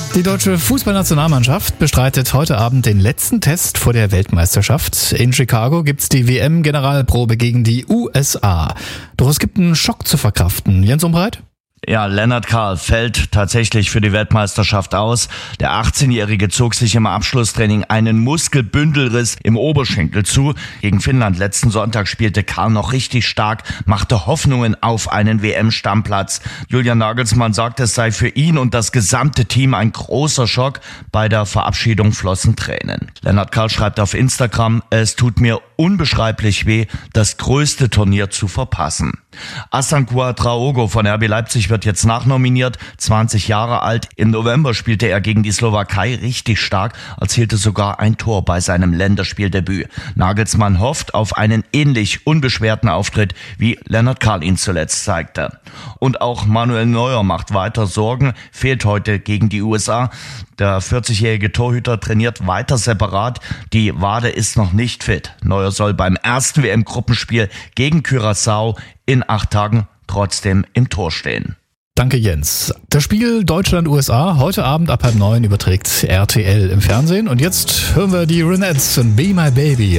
Die deutsche Fußballnationalmannschaft bestreitet heute Abend den letzten Test vor der Weltmeisterschaft. In Chicago gibt's die WM-Generalprobe gegen die USA. Doch es gibt einen Schock zu verkraften. Jens Umbreit? Ja, Lennart Karl fällt tatsächlich für die Weltmeisterschaft aus. Der 18-Jährige zog sich im Abschlusstraining einen Muskelbündelriss im Oberschenkel zu. Gegen Finnland letzten Sonntag spielte Karl noch richtig stark, machte Hoffnungen auf einen WM-Stammplatz. Julian Nagelsmann sagt, es sei für ihn und das gesamte Team ein großer Schock. Bei der Verabschiedung flossen Tränen. Lennart Karl schreibt auf Instagram: Es tut mir unbeschreiblich weh, das größte Turnier zu verpassen. Asankwa Traogo von RB Leipzig wird jetzt nachnominiert, 20 Jahre alt. Im November spielte er gegen die Slowakei richtig stark, erzielte sogar ein Tor bei seinem Länderspieldebüt. Nagelsmann hofft auf einen ähnlich unbeschwerten Auftritt, wie Lennart Karl ihn zuletzt zeigte. Und auch Manuel Neuer macht weiter Sorgen, fehlt heute gegen die USA. Der 40-jährige Torhüter trainiert weiter separat. Die Wade ist noch nicht fit. Neuer soll beim ersten WM-Gruppenspiel gegen Curaçao in 8 Tagen trotzdem im Tor stehen. Danke, Jens. Das Spiel Deutschland-USA heute Abend ab 8:30 überträgt RTL im Fernsehen. Und jetzt hören wir die Ronettes und Be My Baby.